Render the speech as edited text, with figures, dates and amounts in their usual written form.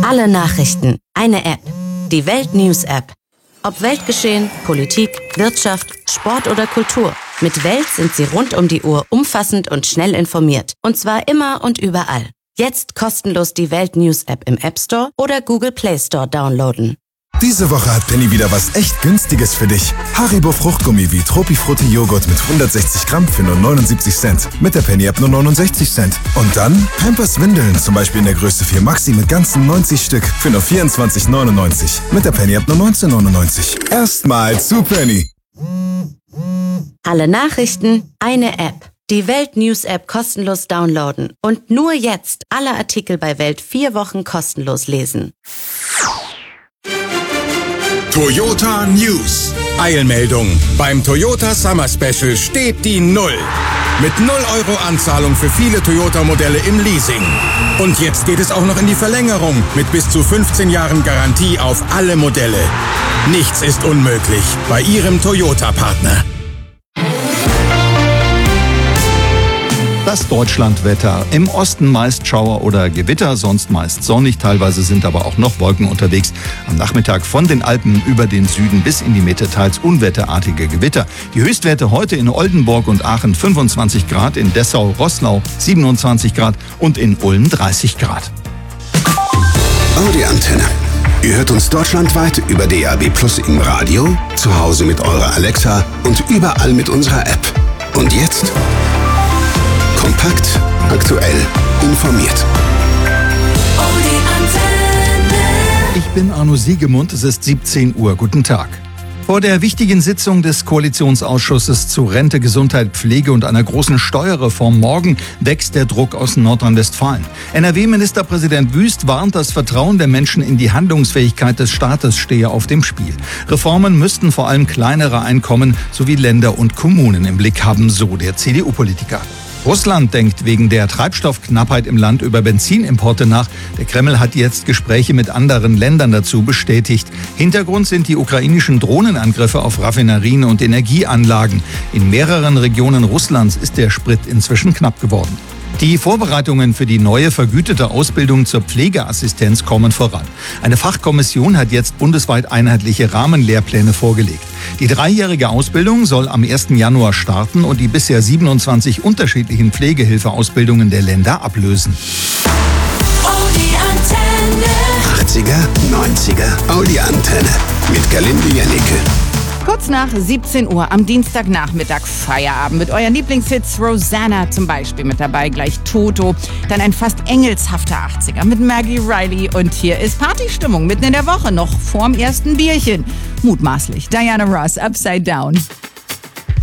Alle Nachrichten, eine App. Die Welt News App. Ob Weltgeschehen, Politik, Wirtschaft, Sport oder Kultur. Mit Welt sind Sie rund um die Uhr umfassend und schnell informiert. Und zwar immer und überall. Jetzt kostenlos die Welt News App im App Store oder Google Play Store downloaden. Diese Woche hat Penny wieder was echt Günstiges für dich. Haribo Fruchtgummi wie Tropifrutti Joghurt mit 160 Gramm für nur 79 Cent. Mit der Penny-App nur 69 Cent. Und dann Pampers Windeln, zum Beispiel in der Größe 4 Maxi mit ganzen 90 Stück für nur 24,99. Mit der Penny-App nur 19,99. Erstmal zu Penny. Alle Nachrichten, eine App. Die Welt News App kostenlos downloaden. Und nur jetzt alle Artikel bei Welt 4 Wochen kostenlos lesen. Toyota News. Eilmeldung. Beim Toyota Summer Special steht die Null. Mit 0 Euro Anzahlung für viele Toyota-Modelle im Leasing. Und jetzt geht es auch noch in die Verlängerung mit bis zu 15 Jahren Garantie auf alle Modelle. Nichts ist unmöglich bei Ihrem Toyota-Partner. Das Deutschlandwetter. Im Osten meist Schauer oder Gewitter, sonst meist sonnig. Teilweise sind aber auch noch Wolken unterwegs. Am Nachmittag von den Alpen über den Süden bis in die Mitte teils unwetterartige Gewitter. Die Höchstwerte heute in Oldenburg und Aachen 25 Grad, in Dessau-Roßlau 27 Grad und in Ulm 30 Grad. Audi Antenne. Ihr hört uns deutschlandweit über DAB+ im Radio, zu Hause mit eurer Alexa und überall mit unserer App. Und jetzt kompakt, aktuell, informiert. Ich bin Arno Siegemund, es ist 17 Uhr. Guten Tag. Vor der wichtigen Sitzung des Koalitionsausschusses zu Rente, Gesundheit, Pflege und einer großen Steuerreform morgen wächst der Druck aus Nordrhein-Westfalen. NRW-Ministerpräsident Wüst warnt, das Vertrauen der Menschen in die Handlungsfähigkeit des Staates stehe auf dem Spiel. Reformen müssten vor allem kleinere Einkommen sowie Länder und Kommunen im Blick haben, so der CDU-Politiker. Russland denkt wegen der Treibstoffknappheit im Land über Benzinimporte nach. Der Kreml hat jetzt Gespräche mit anderen Ländern dazu bestätigt. Hintergrund sind die ukrainischen Drohnenangriffe auf Raffinerien und Energieanlagen. In mehreren Regionen Russlands ist der Sprit inzwischen knapp geworden. Die Vorbereitungen für die neue vergütete Ausbildung zur Pflegeassistenz kommen voran. Eine Fachkommission hat jetzt bundesweit einheitliche Rahmenlehrpläne vorgelegt. Die 3-jährige Ausbildung soll am 1. Januar starten und die bisher 27 unterschiedlichen Pflegehilfeausbildungen der Länder ablösen. Audi Antenne. 80er, 90er, Audi Antenne. Mit Galinde Janneke. Kurz nach 17 Uhr am Dienstagnachmittag Feierabend mit euren Lieblingshits. Rosanna zum Beispiel mit dabei, gleich Toto. Dann ein fast engelshafter 80er mit Maggie Riley. Und hier ist Partystimmung mitten in der Woche, noch vorm ersten Bierchen. Mutmaßlich Diana Ross, Upside Down.